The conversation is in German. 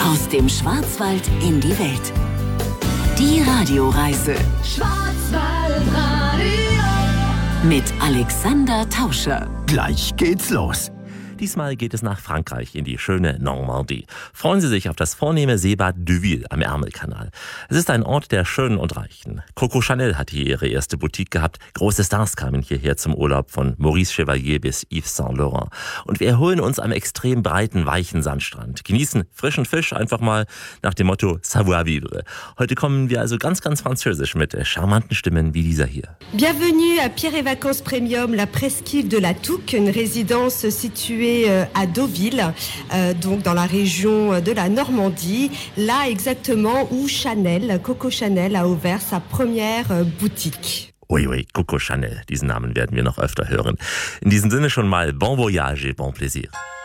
Aus dem Schwarzwald in die Welt. Die Radioreise Schwarzwaldradio mit Alexander Tauscher. Gleich geht's los. Diesmal geht es nach Frankreich, in die schöne Normandie. Freuen Sie sich auf das vornehme Seebad Deauville am Ärmelkanal. Es ist ein Ort der Schönen und Reichen. Coco Chanel hat hier ihre erste Boutique gehabt. Große Stars kamen hierher zum Urlaub, von Maurice Chevalier bis Yves Saint Laurent. Und wir erholen uns am extrem breiten, weichen Sandstrand. Genießen frischen Fisch einfach mal nach dem Motto Savoir-vivre. Heute kommen wir also ganz, ganz französisch mit charmanten Stimmen wie dieser hier. Bienvenue à Pierre et Vacances Premium, la presqu'île de la Touques, une résidence située à Deauville, donc dans la région de la Normandie, là exactement où Coco Chanel a ouvert sa première boutique. Ui, Coco Chanel, diesen Namen werden wir noch öfter hören. In diesem Sinne schon mal bon voyage et bon plaisir.